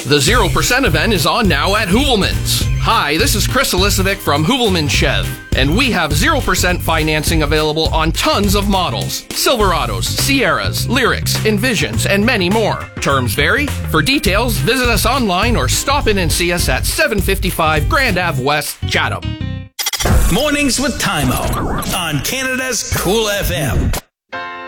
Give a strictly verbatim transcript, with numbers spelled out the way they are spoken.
The zero percent event is on now at Hoovelman's. Hi, this is Chris Elisovic from Hoovelman Chev, and we have zero percent financing available on tons of models. Silverados, Sierras, Lyrics, Envisions, and many more. Terms vary. For details, visit us online or stop in and see us at seven fifty-five Grand Ave West, Chatham. Mornings with Tymo on Canada's Cool F M.